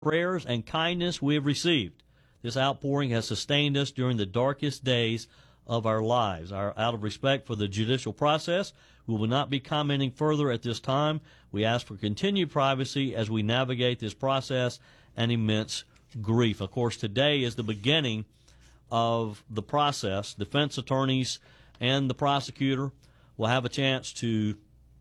prayers and kindness we have received. This outpouring has sustained us during the darkest days of our lives. Out of respect for the judicial process, we will not be commenting further at this time. We ask for continued privacy as we navigate this process and immense grief. Of course, today is the beginning of the process. Defense attorneys and the prosecutor will have a chance to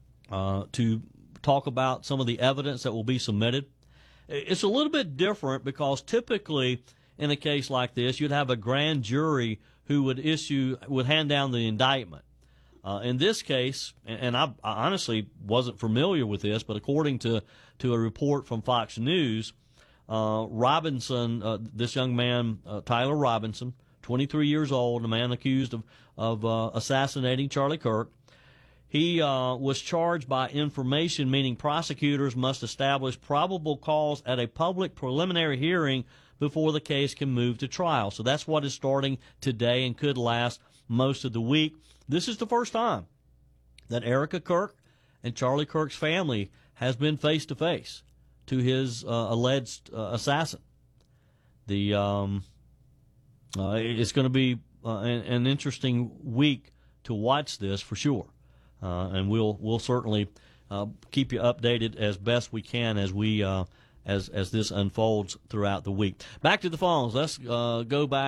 talk about some of the evidence that will be submitted. It's a little bit different because typically in a case like this, you'd have a grand jury who would hand down the indictment. In this case, and I honestly wasn't familiar with this, but according to a report from Fox News, Robinson, this young man, Tyler Robinson, 23 years old, a man accused of assassinating Charlie Kirk, he was charged by information, meaning prosecutors must establish probable cause at a public preliminary hearing before the case can move to trial. So that's what is starting today and could last most of the week. This is the first time that Erica Kirk and Charlie Kirk's family has been face-to-face to his alleged assassin. It's going to be an interesting week to watch this for sure. And we'll certainly keep you updated as best we can as as this unfolds throughout the week. Back to the phones. Let's go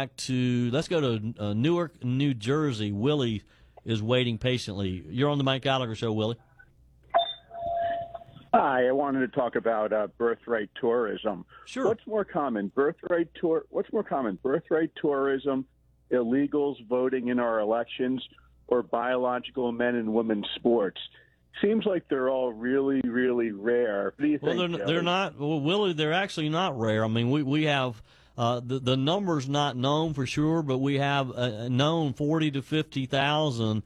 to Newark, New Jersey. Willie is waiting patiently. You're on the Mike Gallagher Show, Willie. Hi, I wanted to talk about birthright tourism. Sure. What's more common, birthright tourism, illegals voting in our elections, or biological men and women sports? Seems like they're all really, really rare. What do you think? They're not. Well, Willie, they're actually not rare. I mean, we have the number's not known for sure, but we have known 40 to 50,000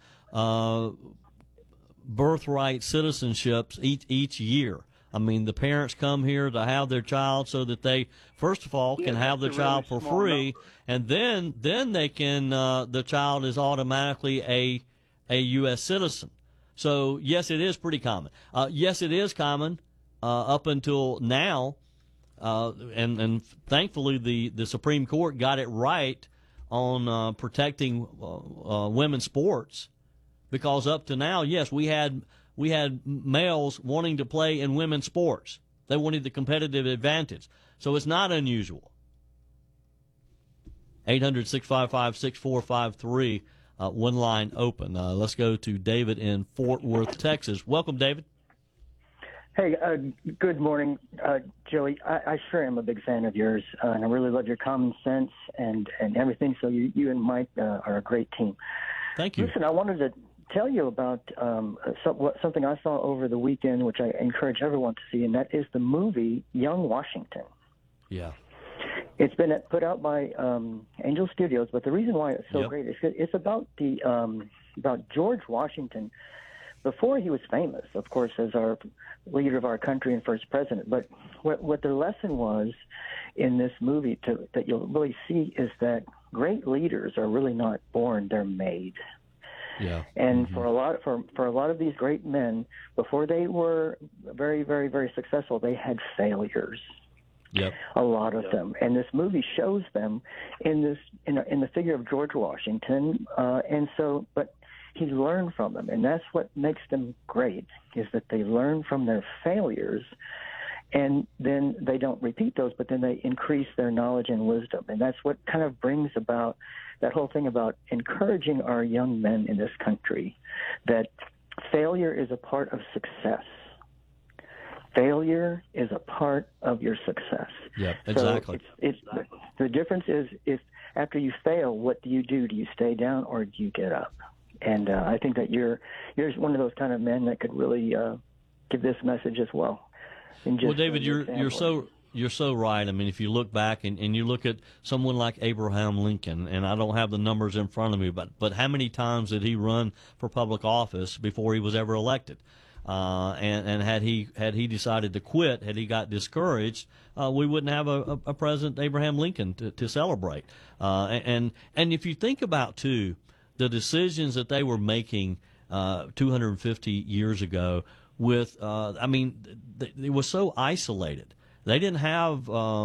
birthright citizenships each year. I mean, the parents come here to have their child so that they, first of all, can have their child for free, and then they can the child is automatically a U.S. citizen. So yes, it is pretty common. Yes, it is common up until now, and thankfully the Supreme Court got it right on protecting women's sports. Because up to now, yes, we had males wanting to play in women's sports. They wanted the competitive advantage. So it's not unusual. 800-655-6453, one line open. Let's go to David in Fort Worth, Texas. Welcome, David. Hey, good morning, Joey. I sure am a big fan of yours, and I really love your common sense and everything. So you and Mike are a great team. Thank you. Listen, I wanted to tell you about something I saw over the weekend, which I encourage everyone to see, and that is the movie Young Washington. Yeah. It's been put out by Angel Studios, but the reason why it's so great is it's about about George Washington before he was famous, of course, as our leader of our country and first president. But what the lesson was in this movie that you'll really see is that great leaders are really not born; they're made. Yeah. And for a lot of these great men, before they were very, very, very successful, they had failures. Yep. A lot of them. And this movie shows them in the figure of George Washington. But he learned from them, and that's what makes them great, is that they learn from their failures, and then they don't repeat those, but then they increase their knowledge and wisdom. And that's what kind of brings about that whole thing about encouraging our young men in this country, that failure is a part of success. Failure is a part of your success. Yeah, exactly. So the difference is, if after you fail, what do you do? Do you stay down or do you get up? And I think that you're one of those kind of men that could really give this message as well. Well, David, you're so right. I mean, if you look back and you look at someone like Abraham Lincoln, and I don't have the numbers in front of me, but how many times did he run for public office before he was ever elected? And had he decided to quit, had he got discouraged, we wouldn't have a President Abraham Lincoln to celebrate. And if you think about too, the decisions that they were making 250 years ago, with it was so isolated. They didn't have